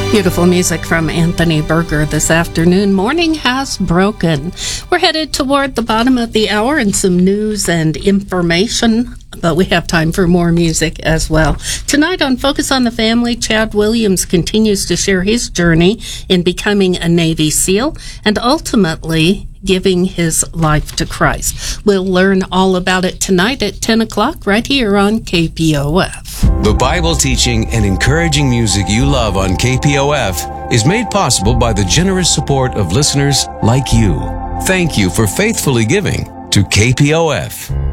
Beautiful music from Anthony Berger this afternoon. Morning has broken. We're headed toward the bottom of the hour and some news and information, but we have time for more music as well. Tonight on Focus on the Family, Chad Williams continues to share his journey in becoming a Navy SEAL and ultimately giving his life to Christ. We'll learn all about it tonight at 10 o'clock right here on KPOF. The Bible teaching and encouraging music you love on KPOF is made possible by the generous support of listeners like you. Thank you for faithfully giving to KPOF.